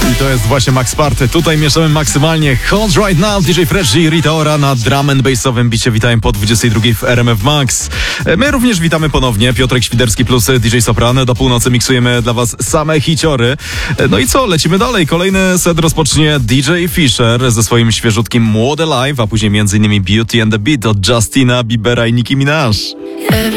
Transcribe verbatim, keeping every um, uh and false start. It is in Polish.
I to jest właśnie Max Party. Tutaj mieszamy maksymalnie. Hot Right Now, D J Fresh i Rita Ora na drum and bassowym bicie. Witają po dwudziestej drugiej w R M F Max. My również witamy ponownie. Piotrek Świderski plus D J Sopran. Do północy miksujemy dla was same hiciory. No i co? Lecimy dalej. Kolejny set rozpocznie D J Fisher ze swoim świeżutkim Młode Live, a później między innymi Beauty and the Beat od Justina Biebera i Nicki Minaj. Every